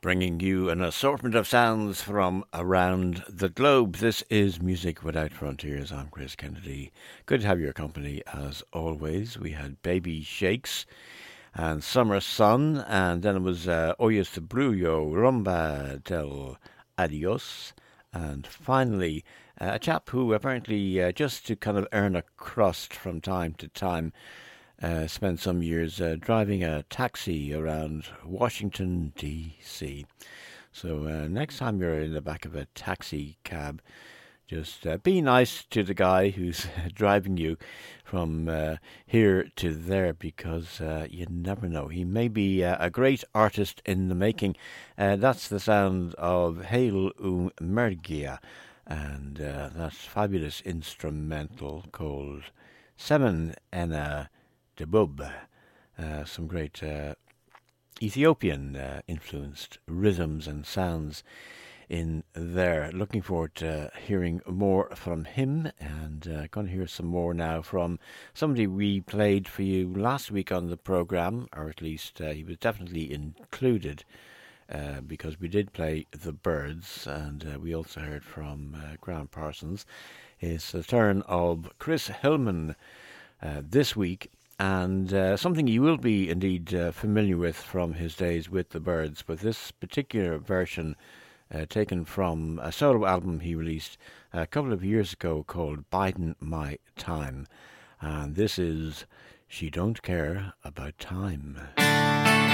bringing you an assortment of sounds from around the globe. This is Music Without Frontiers. I'm Chris Kennedy. Good to have your company as always. We had Baby Shakes and Summer Sun, and then it was Oyes de Brullo, Rumba del Adios, and finally a chap who apparently just to kind of earn a crust from time to time spent some years driving a taxi around Washington, D.C. So next time you're in the back of a taxi cab, just be nice to the guy who's driving you from here to there, because you never know. He may be a great artist in the making. That's the sound of Hail Mergia and that fabulous instrumental called Semen Ena Debub. Some great Ethiopian influenced rhythms and sounds in there. Looking forward to hearing more from him, and going to hear some more now from somebody we played for you last week on the programme, or at least he was definitely included because we did play The Byrds, and we also heard from Graham Parsons. It's the turn of Chris Hillman this week, and something you will be indeed familiar with from his days with the Byrds, but this particular version taken from a solo album he released a couple of years ago called Bidin' My Time, and this is She Don't Care About Time.